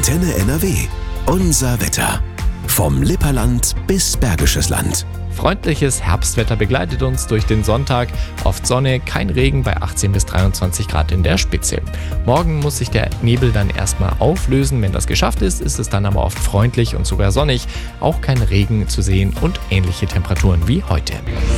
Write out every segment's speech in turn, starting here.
Antenne NRW. Unser Wetter. Vom Lipperland bis Bergisches Land. Freundliches Herbstwetter begleitet uns durch den Sonntag. Oft Sonne, kein Regen bei 18 bis 23 Grad in der Spitze. Morgen muss sich der Nebel dann erstmal auflösen. Wenn das geschafft ist, ist es dann aber oft freundlich und sogar sonnig. Auch kein Regen zu sehen und ähnliche Temperaturen wie heute.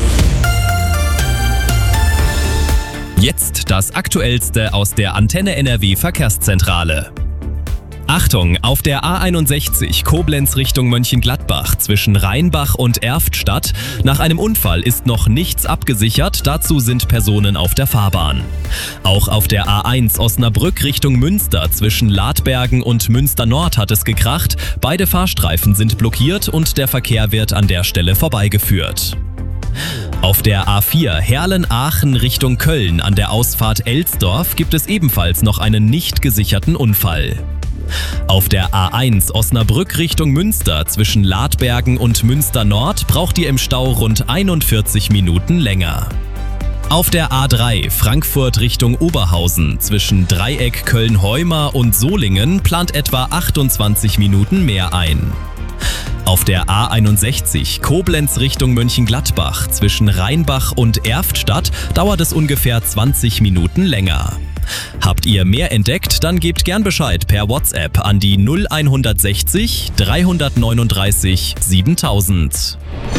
Jetzt das Aktuellste aus der Antenne NRW Verkehrszentrale. Achtung, auf der A61 Koblenz Richtung Mönchengladbach zwischen Rheinbach und Erftstadt. Nach einem Unfall ist noch nichts abgesichert, dazu sind Personen auf der Fahrbahn. Auch auf der A1 Osnabrück Richtung Münster zwischen Ladbergen und Münster Nord hat es gekracht. Beide Fahrstreifen sind blockiert und der Verkehr wird an der Stelle vorbeigeführt. Auf der A4 Herlen-Aachen Richtung Köln an der Ausfahrt Elsdorf gibt es ebenfalls noch einen nicht gesicherten Unfall. Auf der A1 Osnabrück Richtung Münster zwischen Ladbergen und Münster Nord braucht ihr im Stau rund 41 Minuten länger. Auf der A3 Frankfurt Richtung Oberhausen zwischen Dreieck Köln-Heuma und Solingen plant etwa 28 Minuten mehr ein. Auf der A61 Koblenz Richtung Mönchengladbach zwischen Rheinbach und Erftstadt dauert es ungefähr 20 Minuten länger. Habt ihr mehr entdeckt, dann gebt gern Bescheid per WhatsApp an die 0160 339 7000.